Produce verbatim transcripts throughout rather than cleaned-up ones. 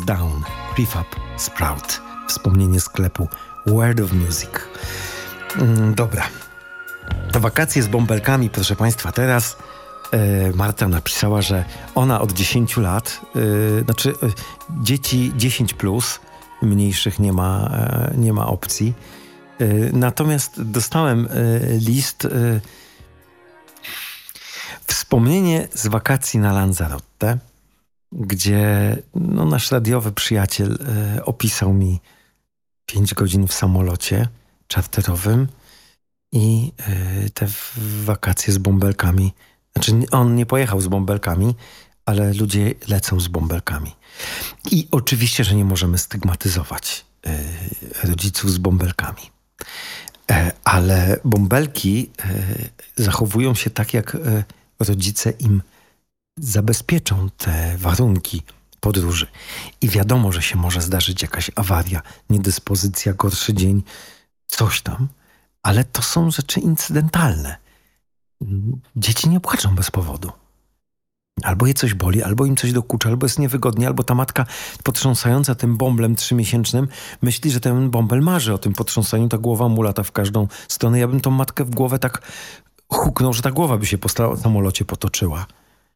Down, Prefab Sprout. Wspomnienie sklepu World of Music. Mm, dobra. To wakacje z bąbelkami, proszę Państwa. Teraz e, Marta napisała, że ona od dziesięciu lat, e, znaczy e, dzieci dziesięć plus, mniejszych nie ma, e, nie ma opcji. E, natomiast dostałem e, list, e, wspomnienie z wakacji na Lanzarote, gdzie no, nasz radiowy przyjaciel e, opisał mi pięć godzin w samolocie czarterowym i y, te wakacje z bąbelkami. Znaczy on nie pojechał z bąbelkami, ale ludzie lecą z bąbelkami. I oczywiście, że nie możemy stygmatyzować y, rodziców z bąbelkami. E, ale bąbelki y, zachowują się tak, jak y, rodzice im zabezpieczą te warunki podróży. I wiadomo, że się może zdarzyć jakaś awaria, niedyspozycja, gorszy dzień, coś tam, ale to są rzeczy incydentalne. Dzieci nie płaczą bez powodu. Albo je coś boli, albo im coś dokucza, albo jest niewygodnie, albo ta matka potrząsająca tym bąblem trzymiesięcznym myśli, że ten bąbel marzy o tym potrząsaniu, ta głowa mu lata w każdą stronę. Ja bym tą matkę w głowę tak huknął, że ta głowa by się po samolocie potoczyła.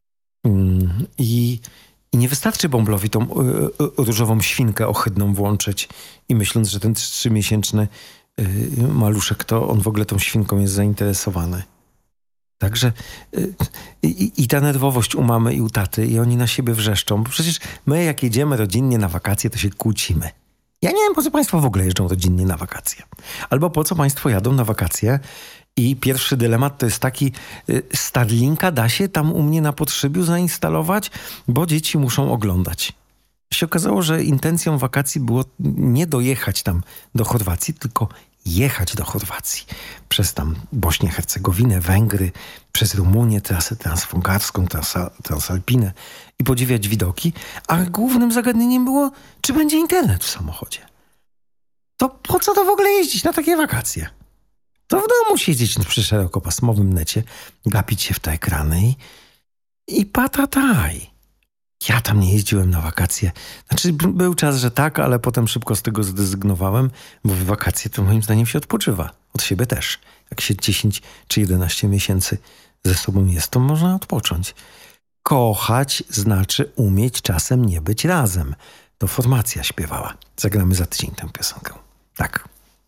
I I nie wystarczy bąblowi tą y, y, różową świnkę ohydną włączyć i myśląc, że ten trzymiesięczny y, maluszek, to on w ogóle tą świnką jest zainteresowany. Także y, y, i ta nerwowość u mamy i u taty i oni na siebie wrzeszczą. Bo przecież my jak jedziemy rodzinnie na wakacje, to się kłócimy. Ja nie wiem, po co państwo w ogóle jeżdżą rodzinnie na wakacje. Albo po co państwo jadą na wakacje. I pierwszy dylemat to jest taki, Starlinka da się tam u mnie na podszybiu zainstalować, bo dzieci muszą oglądać. Się okazało, że intencją wakacji było nie dojechać tam do Chorwacji, tylko jechać do Chorwacji. Przez tam Bośnię, Hercegowinę, Węgry, przez Rumunię, trasę transwągarską, trasa, transalpinę i podziwiać widoki. A głównym zagadnieniem było, czy będzie internet w samochodzie. To po co to w ogóle jeździć na takie wakacje? To w domu siedzieć przy szerokopasmowym necie, gapić się w te ekrany i, i patataj. Ja tam nie jeździłem na wakacje. Znaczy był czas, że tak, ale potem szybko z tego zrezygnowałem, bo w wakacje to moim zdaniem się odpoczywa. Od siebie też. Jak się dziesięć czy jedenaście miesięcy ze sobą jest, to można odpocząć. Kochać znaczy umieć czasem nie być razem. To formacja śpiewała. Zagramy za tydzień tę piosenkę. Tak.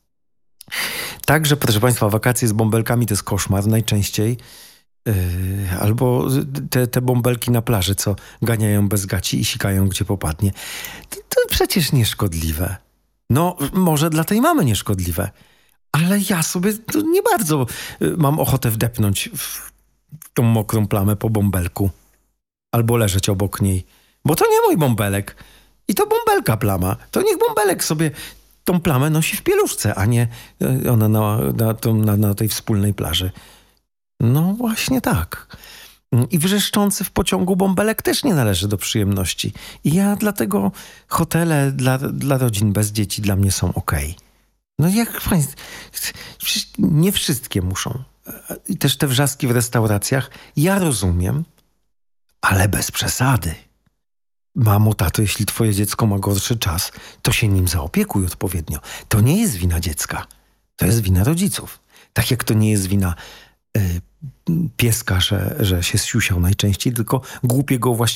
Także, proszę Państwa, wakacje z bąbelkami to jest koszmar najczęściej. Yy, albo te, te bąbelki na plaży, co ganiają bez gaci i sikają, gdzie popadnie. To, to przecież nieszkodliwe. No, może dla tej mamy nieszkodliwe. Ale ja sobie nie bardzo mam ochotę wdepnąć w tą mokrą plamę po bąbelku. Albo leżeć obok niej. Bo to nie mój bąbelek. I to bąbelka plama. To niech bąbelek sobie tą plamę nosi w pieluszce, a nie ona na, na, na, na tej wspólnej plaży. No właśnie tak. I wrzeszczący w pociągu bąbelek też nie należy do przyjemności. I ja dlatego hotele dla, dla rodzin bez dzieci dla mnie są okej. No jak państwo, nie wszystkie muszą. I też te wrzaski w restauracjach ja rozumiem, ale bez przesady. Mamo, tato, jeśli twoje dziecko ma gorszy czas, to się nim zaopiekuj odpowiednio. To nie jest wina dziecka. To jest wina rodziców. Tak jak to nie jest wina y, pieska, że, że się zsiusiał najczęściej, tylko głupiego właściciela